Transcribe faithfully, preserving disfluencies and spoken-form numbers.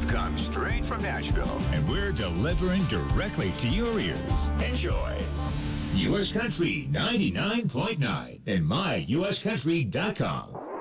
We've come straight from Nashville, and we're delivering directly to your ears. Enjoy. U S Country ninety-nine point nine and my U S country dot com.